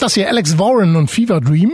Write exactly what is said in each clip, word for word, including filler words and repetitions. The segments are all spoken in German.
Das hier Alex Warren und Fever Dream.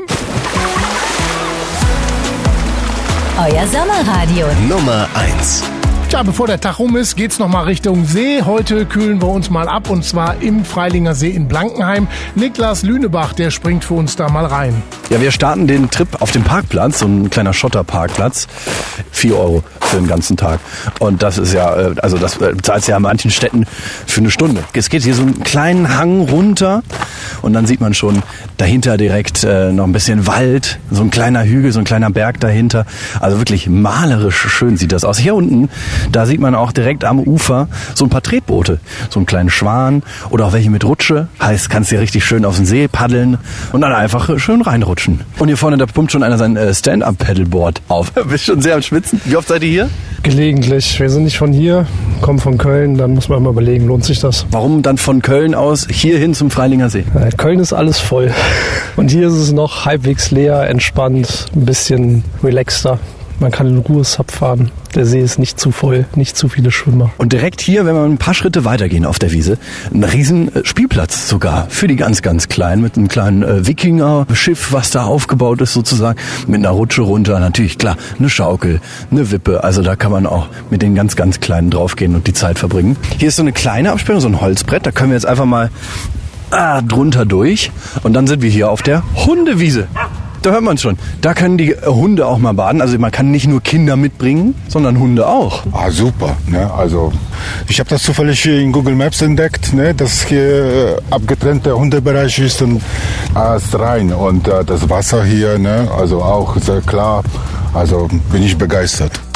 Euer Sommerradio Nummer eins. Tja, bevor der Tag rum ist, geht's noch mal Richtung See. Heute kühlen wir uns mal ab und zwar im Freilinger See in Blankenheim. Niklas Lünebach, der springt für uns da mal rein. Ja, wir starten den Trip auf dem Parkplatz, so ein kleiner Schotterparkplatz. vier Euro für den ganzen Tag. Und das ist ja, also das zahlst du ja in manchen Städten für eine Stunde. Es geht hier so einen kleinen Hang runter und dann sieht man schon dahinter direkt äh, noch ein bisschen Wald, so ein kleiner Hügel, so ein kleiner Berg dahinter. Also wirklich malerisch schön sieht das aus. Hier unten, da sieht man auch direkt am Ufer so ein paar Tretboote, so einen kleinen Schwan oder auch welche mit Rutsche. Heißt, kannst du hier richtig schön auf den See paddeln und dann einfach schön reinrutschen. Und hier vorne, da pumpt schon einer sein äh, Stand-Up-Paddleboard auf. Du bist schon sehr am Schwitzen. Wie oft seid ihr hier? Gelegentlich. Wir sind nicht von hier, kommen von Köln. Dann muss man immer überlegen, lohnt sich das? Warum dann von Köln aus hier hin zum Freilinger See? Äh, Köln ist alles voll. Und hier ist es noch halbwegs leer, entspannt, ein bisschen relaxter. Man kann in Ruhe Sub fahren. Der See ist nicht zu voll, nicht zu viele Schwimmer. Und direkt hier, wenn wir ein paar Schritte weitergehen auf der Wiese, ein riesen Spielplatz sogar für die ganz, ganz Kleinen mit einem kleinen äh, Wikinger-Schiff, was da aufgebaut ist sozusagen, mit einer Rutsche runter, natürlich klar, eine Schaukel, eine Wippe, also da kann man auch mit den ganz, ganz Kleinen draufgehen und die Zeit verbringen. Hier ist so eine kleine Absperrung, so ein Holzbrett, da können wir jetzt einfach mal ah, drunter durch und dann sind wir hier auf der Hundewiese. Da hört man es schon. Da können die Hunde auch mal baden. Also man kann nicht nur Kinder mitbringen, sondern Hunde auch. Ah, super. Ne? Also ich habe das zufällig in Google Maps entdeckt, ne? Dass hier abgetrennt der Hundebereich ist und alles rein. Und äh, das Wasser hier, ne? Also auch sehr klar. Also bin ich begeistert.